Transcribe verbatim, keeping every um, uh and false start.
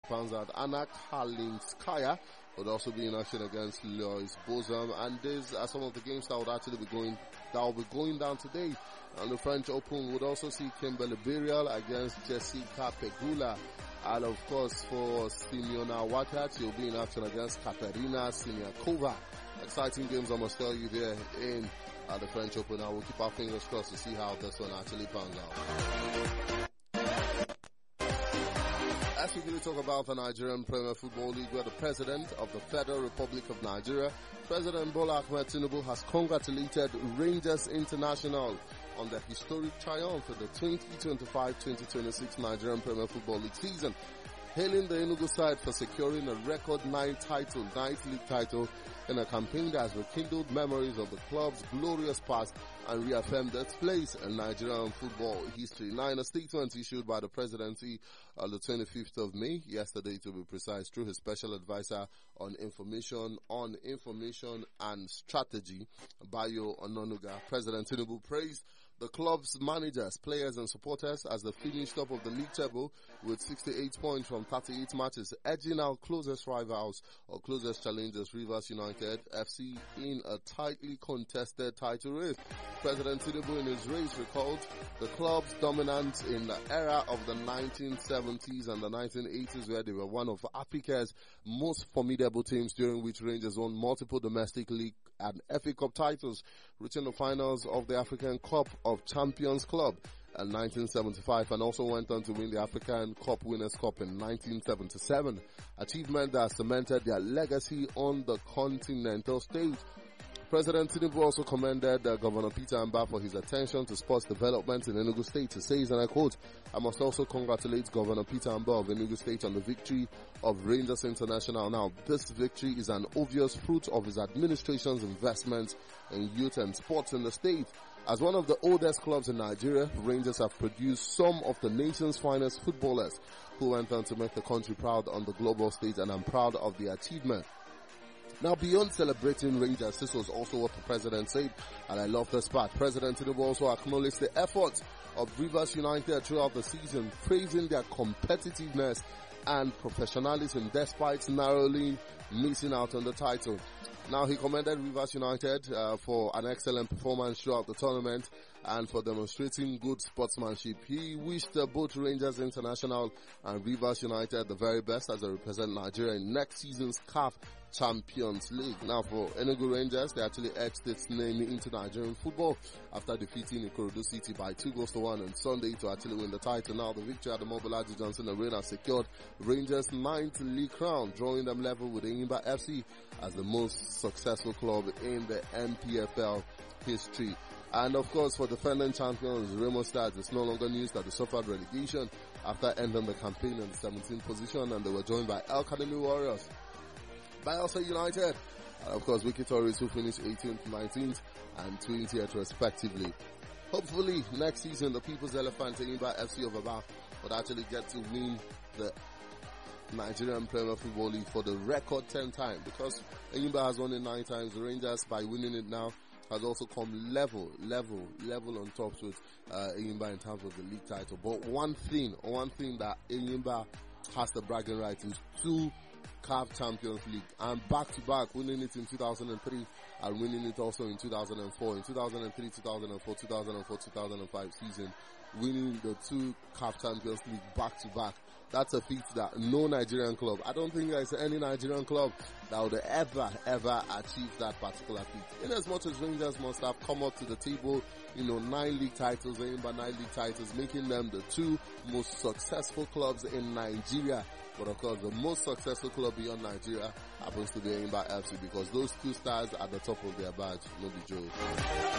pounds out. Anna Kalinskaya would also be in action against Lois Bozum, and these are some of the games that would actually be going that will be going down today. And the French Open would also see Kimberly Burial against Jessica Pegula. And of course, for Simeona Watat, she'll be in action against Katerina Siniakova. Exciting games, I must tell you, there in uh, the French Open. Now we'll keep our fingers crossed to see how this one actually pans out. As we really talk about the Nigerian Premier Football League, where the President of the Federal Republic of Nigeria, President Bola Ahmed Tinubu, has congratulated Rangers International on their historic triumph for the twenty twenty-five twenty twenty-six Nigerian Premier Football League season, hailing the Enugu side for securing a record nine title, ninth league title in a campaign that has rekindled memories of the club's glorious past and reaffirmed its place in Nigerian football history. Now, in a statement issued by the presidency on the twenty-fifth of May, yesterday to be precise, through his special advisor on information, on information and strategy, Bayo Ononuga, President Tinubu praised the club's managers, players and supporters as they finished top of the league table with sixty-eight points from thirty-eight matches, edging out closest rivals or closest challengers Rivers United F C in a tightly contested title race. President Tinubu in his race recalled the club's dominance in the era of the nineteen seventies and the nineteen eighties, where they were one of Africa's most formidable teams, during which Rangers won multiple domestic league and F A Cup titles, reaching the finals of the African Cup of Champions Club in nineteen seventy-five, and also went on to win the African Cup Winners' Cup in nineteen seventy-seven, achievement that cemented their legacy on the continental stage. President Tinubu also commended uh, Governor Peter Amba for his attention to sports development in Enugu State. He says, and I quote, "I must also congratulate Governor Peter Amba of Enugu State on the victory of Rangers International. Now, this victory is an obvious fruit of his administration's investment in youth and sports in the state. As one of the oldest clubs in Nigeria, Rangers have produced some of the nation's finest footballers who went on to make the country proud on the global stage, and I'm proud of the achievement." Now, beyond celebrating Rangers, this was also what the president said, and I love this part. President Tinubu also acknowledged the efforts of Rivers United throughout the season, praising their competitiveness and professionalism despite narrowly missing out on the title. Now, he commended Rivers United uh, for an excellent performance throughout the tournament and for demonstrating good sportsmanship. He wished uh, both Rangers International and Rivers United the very best as they represent Nigeria in next season's C A F Champions League. Now, for Enugu Rangers, they actually etched its name into Nigerian football after defeating Ikorodu City by two goals to one on Sunday to actually win the title. Now, the victory at the Mobolaji Johnson Arena secured Rangers' ninth league crown, drawing them level with Enyimba F C as the most successful club in the N P F L history. And of course, for defending champions Remo Stars, it's no longer news that they suffered relegation after ending the campaign in the seventeenth position, and they were joined by El Academy Warriors, Bayelsa United, and of course Wiki Tories, who finished eighteenth, nineteenth and twentieth respectively. Hopefully next season the People's Elephant Enyimba F C of Aba would actually get to win the Nigerian Premier Football League for the record ten times, because Enyimba has won it nine times. The Rangers, by winning it now, has also come level, level, level on top with uh, Enyimba in terms of the league title. But one thing, one thing that Enyimba has the bragging right is two C A F Champions League, and back to back, winning it in two thousand three and winning it also in two thousand four. In two thousand three, two thousand four, two thousand four, two thousand five season, winning the two C A F Champions League back to back. That's a feat that no Nigerian club, I don't think there's any Nigerian club that would ever, ever achieve that particular feat. In as much as Rangers must have come up to the table, you know, nine league titles, Enyimba nine league titles, making them the two most successful clubs in Nigeria. But of course, the most successful club beyond Nigeria happens to be Enyimba F C, because those two stars at the top of their badge, no be joke.